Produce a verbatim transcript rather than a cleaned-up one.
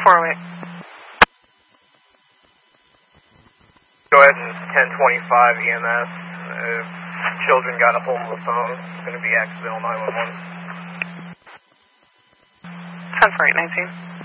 four oh eight. Go ahead and ten twenty-five E M S. Uh, children got a hold of the phone. It's going to be accidental nine one one. ten four eight nineteen.